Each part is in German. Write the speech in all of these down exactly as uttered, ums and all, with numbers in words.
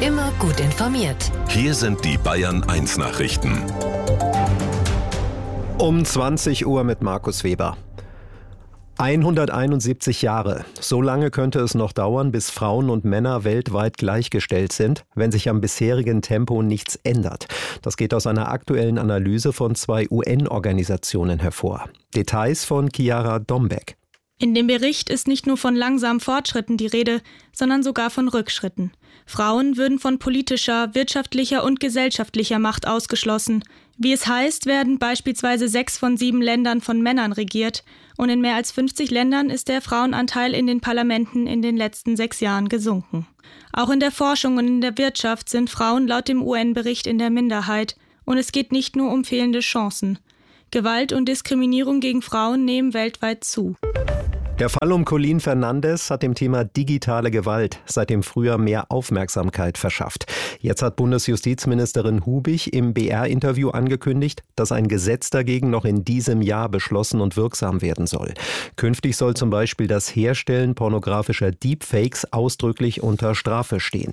Immer gut informiert. Hier sind die Bayern eins Nachrichten. Um zwanzig Uhr mit Markus Weber. hunderteinundsiebzig Jahre. So lange könnte es noch dauern, bis Frauen und Männer weltweit gleichgestellt sind, wenn sich am bisherigen Tempo nichts ändert. Das geht aus einer aktuellen Analyse von zwei U N-Organisationen hervor. Details von Chiara Dombeck. In dem Bericht ist nicht nur von langsamen Fortschritten die Rede, sondern sogar von Rückschritten. Frauen würden von politischer, wirtschaftlicher und gesellschaftlicher Macht ausgeschlossen. Wie es heißt, werden beispielsweise sechs von sieben Ländern von Männern regiert und in mehr als fünfzig Ländern ist der Frauenanteil in den Parlamenten in den letzten sechs Jahren gesunken. Auch in der Forschung und in der Wirtschaft sind Frauen laut dem U N-Bericht in der Minderheit und es geht nicht nur um fehlende Chancen. Gewalt und Diskriminierung gegen Frauen nehmen weltweit zu. Der Fall um Colleen Fernandes hat dem Thema digitale Gewalt seit dem Frühjahr mehr Aufmerksamkeit verschafft. Jetzt hat Bundesjustizministerin Hubig im B R-Interview angekündigt, dass ein Gesetz dagegen noch in diesem Jahr beschlossen und wirksam werden soll. Künftig soll zum Beispiel das Herstellen pornografischer Deepfakes ausdrücklich unter Strafe stehen.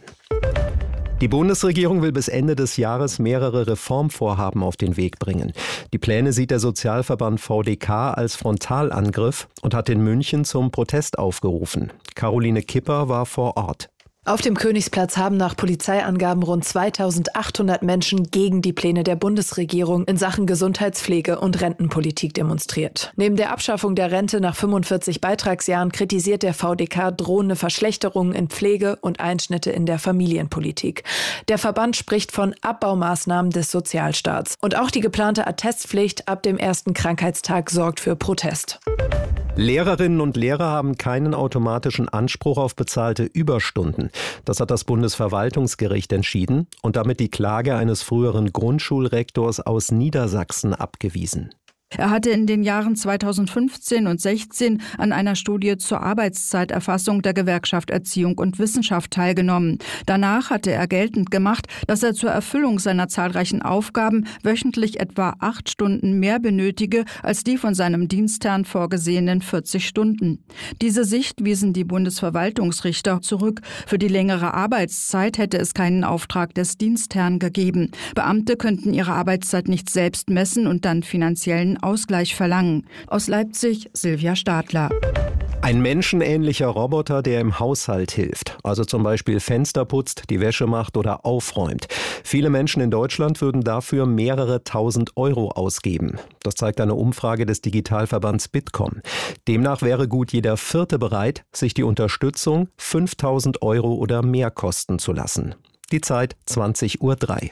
Die Bundesregierung will bis Ende des Jahres mehrere Reformvorhaben auf den Weg bringen. Die Pläne sieht der Sozialverband V D K als Frontalangriff und hat in München zum Protest aufgerufen. Caroline Kipper war vor Ort. Auf dem Königsplatz haben nach Polizeiangaben rund zweitausendachthundert Menschen gegen die Pläne der Bundesregierung in Sachen Gesundheitspflege und Rentenpolitik demonstriert. Neben der Abschaffung der Rente nach fünfundvierzig Beitragsjahren kritisiert der V D K drohende Verschlechterungen in Pflege und Einschnitte in der Familienpolitik. Der Verband spricht von Abbaumaßnahmen des Sozialstaats. Und auch die geplante Attestpflicht ab dem ersten Krankheitstag sorgt für Protest. Lehrerinnen und Lehrer haben keinen automatischen Anspruch auf bezahlte Überstunden. Das hat das Bundesverwaltungsgericht entschieden und damit die Klage eines früheren Grundschulrektors aus Niedersachsen abgewiesen. Er hatte in den Jahren zweitausendfünfzehn und sechzehn an einer Studie zur Arbeitszeiterfassung der Gewerkschaft Erziehung und Wissenschaft teilgenommen. Danach hatte er geltend gemacht, dass er zur Erfüllung seiner zahlreichen Aufgaben wöchentlich etwa acht Stunden mehr benötige als die von seinem Dienstherrn vorgesehenen vierzig Stunden. Diese Sicht wiesen die Bundesverwaltungsrichter zurück. Für die längere Arbeitszeit hätte es keinen Auftrag des Dienstherrn gegeben. Beamte könnten ihre Arbeitszeit nicht selbst messen und dann finanziellen Ausgleich verlangen. Aus Leipzig, Silvia Stadler. Ein menschenähnlicher Roboter, der im Haushalt hilft, also zum Beispiel Fenster putzt, die Wäsche macht oder aufräumt. Viele Menschen in Deutschland würden dafür mehrere tausend Euro ausgeben. Das zeigt eine Umfrage des Digitalverbands Bitkom. Demnach wäre gut jeder Vierte bereit, sich die Unterstützung fünftausend Euro oder mehr kosten zu lassen. Die Zeit zwanzig Uhr drei.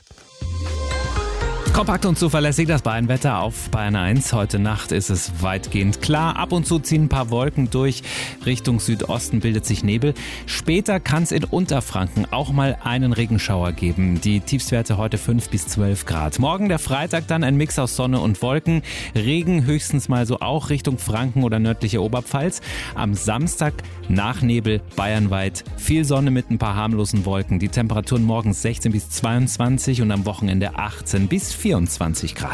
Kompakt und zuverlässig das Bayernwetter auf Bayern eins. Heute Nacht ist es weitgehend klar. Ab und zu ziehen ein paar Wolken durch. Richtung Südosten bildet sich Nebel. Später kann es in Unterfranken auch mal einen Regenschauer geben. Die Tiefstwerte heute fünf bis zwölf Grad. Morgen der Freitag dann ein Mix aus Sonne und Wolken. Regen höchstens mal so auch Richtung Franken oder nördliche Oberpfalz. Am Samstag nach Nebel bayernweit. Viel Sonne mit ein paar harmlosen Wolken. Die Temperaturen morgens sechzehn bis zweiundzwanzig und am Wochenende achtzehn bis vierundzwanzig Grad.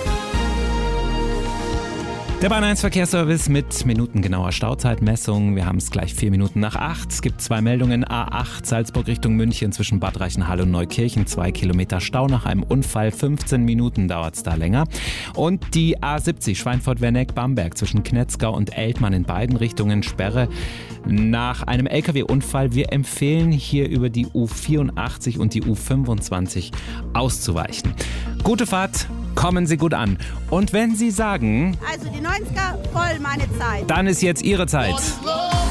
Der Bayern eins Verkehrsservice mit minutengenauer Stauzeitmessung. Wir haben es gleich vier Minuten nach acht. Es gibt zwei Meldungen. A acht Salzburg Richtung München zwischen Bad Reichenhall und Neukirchen. Zwei Kilometer Stau nach einem Unfall. fünfzehn Minuten dauert es da länger. Und die A siebzig Schweinfurt-Werneck-Bamberg zwischen Knetzgau und Eltmann in beiden Richtungen Sperre nach einem L K W-Unfall. Wir empfehlen hier über die U vierundachtzig und die U fünfundzwanzig auszuweichen. Gute Fahrt. Kommen Sie gut an. Und wenn Sie sagen, also die neunziger, voll meine Zeit, dann ist jetzt Ihre Zeit.